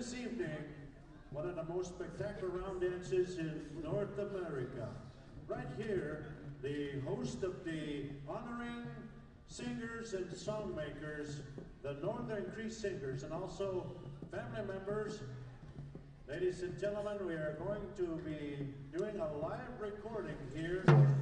this evening, one of the most spectacular round dances in North America. Right here, the host of the Honoring Singers and Songmakers, the Northern Cree Singers, and also family members. Ladies and gentlemen, we are going to be doing a live recording here